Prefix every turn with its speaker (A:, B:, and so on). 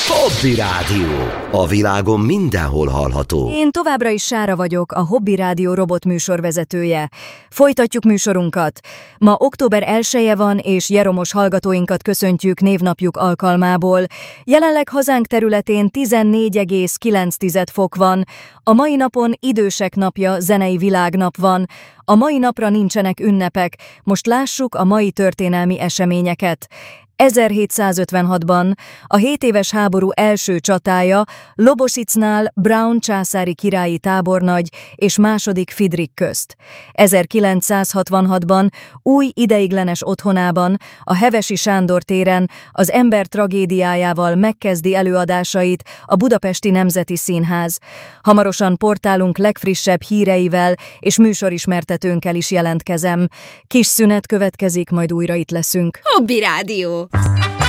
A: Hobby Rádió. A világon mindenhol hallható.
B: Én továbbra is Sára vagyok, a Hobby Rádió robot műsorvezetője. Folytatjuk műsorunkat. Ma október 1-je van, és jeromos hallgatóinkat köszöntjük névnapjuk alkalmából. Jelenleg hazánk területén 14,9 fok van. A mai napon idősek napja, zenei világnap van. A mai napra nincsenek ünnepek. Most lássuk a mai történelmi eseményeket. 1756-ban a 7 éves háború első csatája Lobosicnál Braun császári királyi tábornagy és második Fidrik közt. 1966-ban új ideiglenes otthonában, a Hevesi Sándor téren az ember tragédiájával megkezdi előadásait a Budapesti Nemzeti Színház. Hamarosan portálunk legfrissebb híreivel és műsorismertetőnkkel is jelentkezem. Kis szünet következik, majd újra itt leszünk.
C: Hobby Rádió.